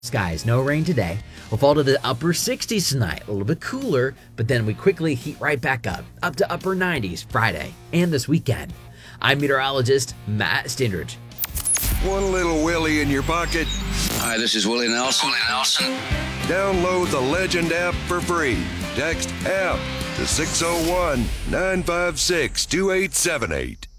Skies, no rain today. We'll fall to the upper 60s tonight, a little bit cooler, but then we quickly heat right back up to upper 90s Friday and this weekend. I'm meteorologist Matt Stindridge. One little Willie in your pocket? Hi, this is Willie Nelson. Download the Legend app for free. Text app to 601-956-2878.